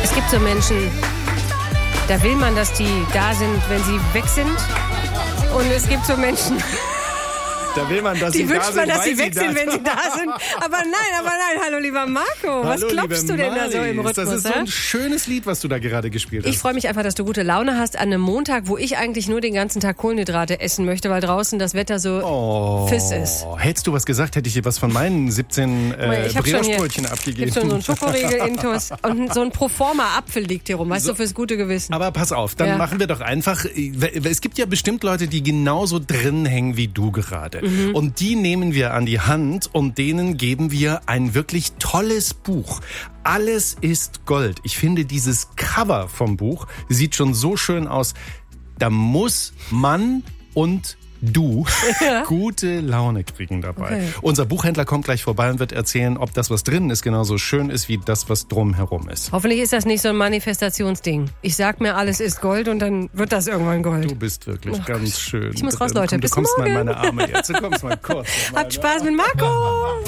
Es gibt so Menschen, da will man, dass die da sind, wenn sie weg sind. Und es gibt so Menschen, da will man, dass die sie da wünscht sind, man, dass weil sie weg sind, wenn sie da sind. Aber nein. Hallo, lieber Marco. Was klopfst du denn da so im Rhythmus? Das ist so ein schönes Lied, was du da gerade gespielt hast. Ich freue mich einfach, dass du gute Laune hast an einem Montag, wo ich eigentlich nur den ganzen Tag Kohlenhydrate essen möchte, weil draußen das Wetter so fiss ist. Hättest du was gesagt, hätte ich dir was von meinen 17 Brioche-Brötchen abgegeben. Ich habe schon so einen Schokoriegel-Intus und so ein Proforma-Apfel liegt hier rum, weißt du, fürs gute Gewissen. Aber pass auf, dann machen wir doch einfach, es gibt ja bestimmt Leute, die genauso drin hängen wie du gerade. Und die nehmen wir an die Hand und denen geben wir ein wirklich tolles Buch. Alles ist Gold. Ich finde, dieses Cover vom Buch sieht schon so schön aus. Da muss man und du gute Laune kriegen dabei. Okay. Unser Buchhändler kommt gleich vorbei und wird erzählen, ob das, was drinnen ist, genauso schön ist wie das, was drumherum ist. Hoffentlich ist das nicht so ein Manifestationsding. Ich sag mir, alles ist Gold und dann wird das irgendwann Gold. Du bist wirklich ganz schön. Ich muss raus, Leute. Du kommst mal in meine Arme jetzt. Du kommst mal kurz. Habt Spaß mit Marco.